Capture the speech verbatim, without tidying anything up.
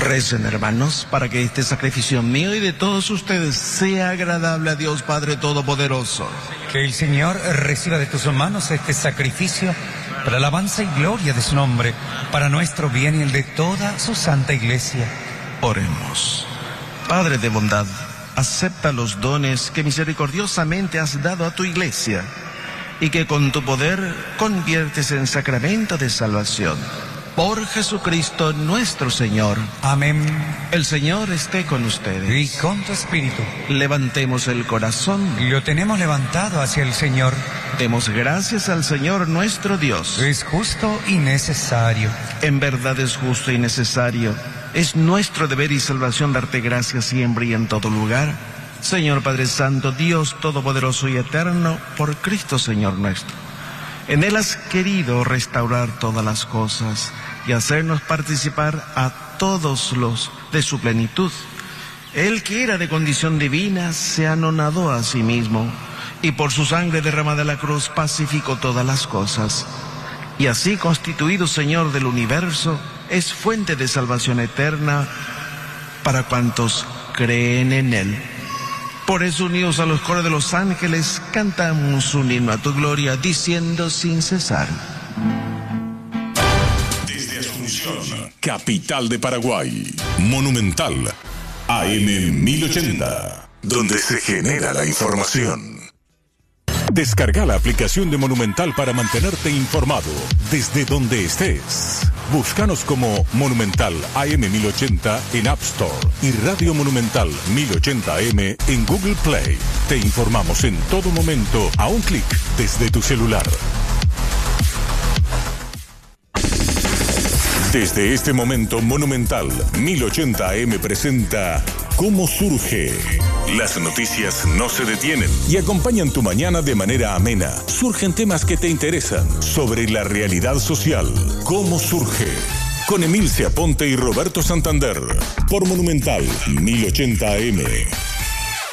Recen, hermanos, para que este sacrificio mío y de todos ustedes sea agradable a Dios Padre Todopoderoso. Que el Señor reciba de tus manos este sacrificio para alabanza y gloria de su nombre, para nuestro bien y el de toda su santa iglesia. Oremos. Padre de bondad, acepta los dones que misericordiosamente has dado a tu iglesia y que con tu poder conviertes en sacramento de salvación. Por Jesucristo nuestro Señor. Amén. El Señor esté con ustedes. Y con tu espíritu. Levantemos el corazón. Lo tenemos levantado hacia el Señor. Demos gracias al Señor nuestro Dios. Es justo y necesario. En verdad es justo y necesario. Es nuestro deber y salvación darte gracias siempre y en todo lugar. Señor Padre Santo, Dios Todopoderoso y Eterno, por Cristo Señor nuestro. En Él has querido restaurar todas las cosas y hacernos participar a todos los de su plenitud. Él que era de condición divina se anonadó a sí mismo y por su sangre derramada en la cruz pacificó todas las cosas. Y así constituido Señor del universo, es fuente de salvación eterna para cuantos creen en Él. Por eso, unidos a los coros de los ángeles, cantamos un himno a tu gloria, diciendo sin cesar. Desde Asunción, capital de Paraguay, Monumental, A M mil ochenta, donde se genera la información. Descarga la aplicación de Monumental para mantenerte informado desde donde estés. Búscanos como Monumental A M mil ochenta en App Store y Radio Monumental mil ochenta A M en Google Play. Te informamos en todo momento a un clic desde tu celular. Desde este momento, Monumental mil ochenta A M presenta ¿Cómo surge? Las noticias no se detienen y acompañan tu mañana de manera amena. Surgen temas que te interesan sobre la realidad social. ¿Cómo surge? Con Emilcia Ponte y Roberto Santander. Por Monumental mil ochenta A M.